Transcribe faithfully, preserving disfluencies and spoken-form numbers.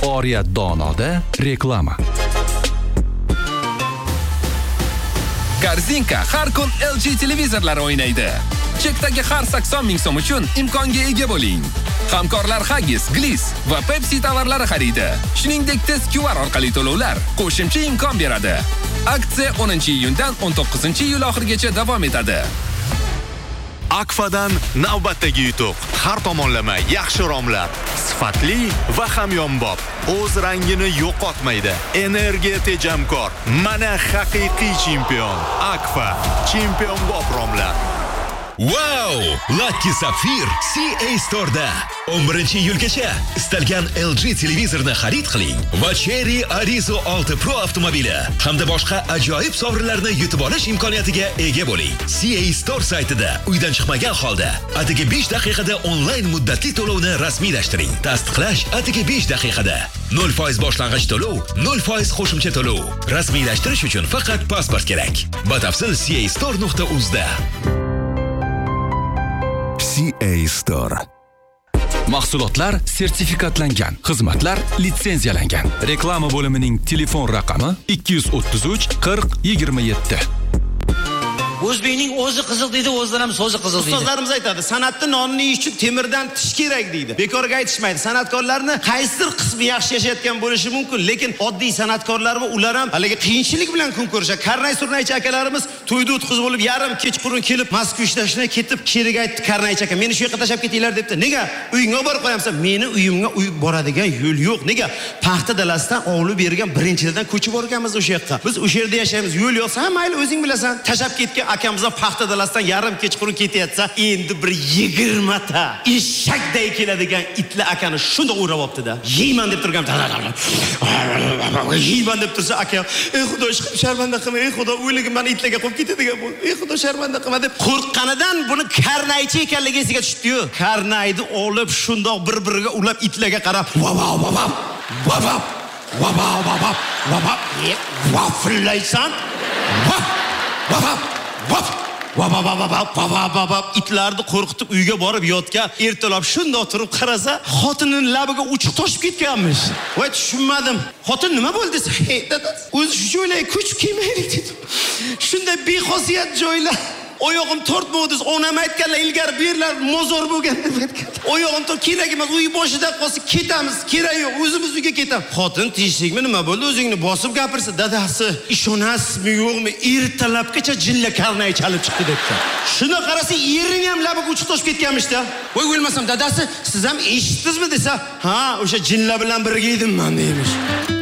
Oriyat Donoda reklama. Korzinka har kun L G televizorlar o'ynaydi. Chekdagi har sakson ming so'm uchun imkonga ega bo'ling. Hamkorlar Haggis, Gliss va Pepsi tovarlari xaridi. Shuningdek, tez Q R orqali to'lovlar qo'shimcha imkon beradi. Aksiya o'ninchi iyundan o'n to'qqizinchi iyul oxirigacha davom etadi. Akfadan navbatdagi yutuq. Har tomonlama yaxshi romlar, sifatli va hamyonbop. O'z rangini yo'qotmaydi. Energiya tejamkor. Mana haqiqiy chempion. Akfa, chempionbop romlar. Wow! Lucky Sapphire C A Store'da o'n birinchi iyulgacha istalgan L G televizorni xarid qiling va Cherry Arizo olti Pro avtomobili hamda boshqa ajoyib sovrinlarni yutib olish imkoniyatiga ega bo'ling. C A Store saytida uydan chiqmagan holda atigi besh daqiqada onlayn muddatli to'lovni rasmiylashtiring. Tasdiqlash atigi besh daqiqada. nol foiz boshlang'ich to'lov, nol foiz qo'shimcha to'lov. Rasmiylashtirish uchun faqat pasport kerak. Batafsil C A Store nuqta uz da. C A Store. Mahsulotlar sertifikatlangan, xizmatlar litsenziyalangan. Reklama bo'limining telefon raqami ikki yuz o'ttiz uch qirq yigirma yetti. O'zbekning o'zi qiziq deydi, o'zidan ham so'zi qiziq deydi. Ustozlarimiz aytadi, san'atni nonni yeyish uchun temirdan tish kerak deydi. Bekorga aytishmaydi. San'atkorlarni qaysidir qismi yaxshi yashayotgan bo'lishi mumkin, lekin oddiy san'atkorlarmi ular ham haligi qiyinchilik bilan kun ko'rishadi. Karnay Surnaychi akalarimiz to'yda o'tkazib bo'lib, yarim kechqurun kelib, Moskva ishlashni ketib, keriga aytdi Karnaychi aka, meni shu yoqqa tashlab ketinglar debdi. Nega? Uyingga borib qo'yamsan. Meni uyimga uy boradigan yo'l yo'q. Nega? Paxta dalasidan ovlib bergan birinchidan ko'chib borganmiz o'sha yoqqa. Biz o'sha yerda yashaymiz. Yo'l yo'qsa, mayli o'zing bilasan. Tashlab ketgan akamizdan paxta dalasidan yarim kechqurun ketayotsa, endi bir yigirma ta eshakday keladigan itli akani shunda o'rab olibdi-da. Yeyman deb turgan. Yeyman deb tursa akam, "Ey Xudo, sharmanda qilma, ey Xudo, o'ligim meni itlarga qo'yib ketadigan bo'ldi. Ey Xudo, sharmanda qilma" deb qo'rqqanidan buni Karnaychi ekanligi esiga tushdi-yu. Karnayni olib shundoq bir-biriga ulab itlarga qarab, "Vavav, vavav, vavav, vavav, vavav, vavav, vafillaysan, vav, vavav, vav." Vava vava vava vava itlarni qo'rqitib uyga borib yotgan. Ertalab shundoq turib qarasa, xotinining labiga uchiq toshib ketganmish. Voy, tushunmadim. Xotin nima bo'ldi desa, "Hey, dada, o'zi shu joylarga ko'chib kelmaylik" dedi. Shunda bexosiyat joylar. Oyog'im tortmovdi. Onam aytganlar, ilgari berlar mozor bo'lgan deb aytgan. Oyog'im tor kerak emas, uy boshida qolsa ketamiz, kerak yo'q, o'zimiz uyga ketamiz. Xotin tinchlikmi, nima bo'ldi? O'zingni bosib gapirsa, dadasi, ishonasizmi yo'qmi? Ertalabgacha jinla Karnay chalib chiqdi debdi. Shuni qarasa, ering ham labiga uchiq toshib ketganmish-da. Voy, o'lmasam, dadasi, siz ham eshitdingizmi desa, "Ha, o'sha jinlar bilan birga edim men" deymish.